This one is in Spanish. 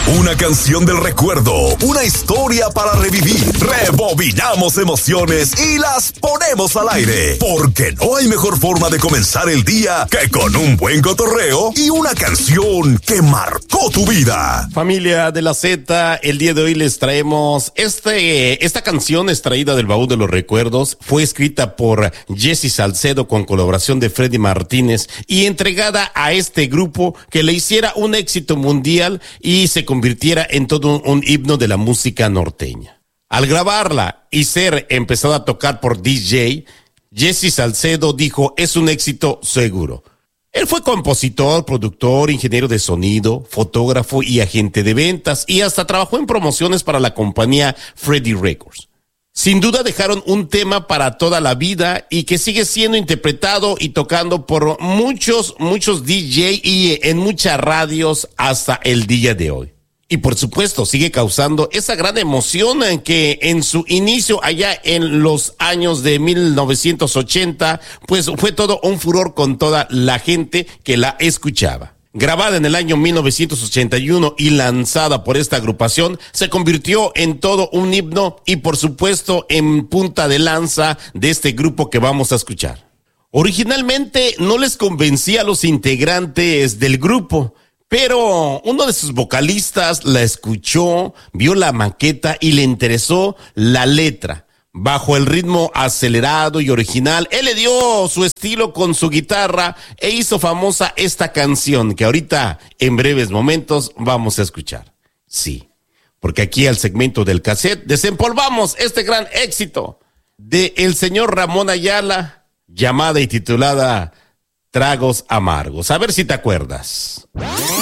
Una canción del recuerdo, una historia para revivir. Rebobinamos emociones y las ponemos al aire. Porque no hay mejor forma de comenzar el día que con un buen cotorreo y una canción que marcó tu vida. Familia de la Z, el día de hoy les traemos esta canción extraída del baúl de los recuerdos. Fue escrita por Jesse Salcedo con colaboración de Freddy Martínez y entregada a este grupo que le hiciera un éxito mundial y se convirtiera en todo un himno de la música norteña. Al grabarla y ser empezada a tocar por DJ, Jesse Salcedo dijo: es un éxito seguro. Él fue compositor, productor, ingeniero de sonido, fotógrafo y agente de ventas, y hasta trabajó en promociones para la compañía Freddy Records. Sin duda dejaron un tema para toda la vida y que sigue siendo interpretado y tocando por muchos DJ y en muchas radios hasta el día de hoy. Y por supuesto sigue causando esa gran emoción en que en su inicio allá en los años de 1980, pues fue todo un furor con toda la gente que la escuchaba. Grabada en el año 1981 y lanzada por esta agrupación, se convirtió en todo un himno y por supuesto en punta de lanza de este grupo que vamos a escuchar. Originalmente no les convencía a los integrantes del grupo, pero uno de sus vocalistas la escuchó, vio la maqueta y le interesó la letra. Bajo el ritmo acelerado y original, él le dio su estilo con su guitarra e hizo famosa esta canción que ahorita en breves momentos vamos a escuchar. Sí, porque aquí al segmento del cassette desempolvamos este gran éxito de el señor Ramón Ayala, llamada y titulada Tragos Amargos. A ver si te acuerdas.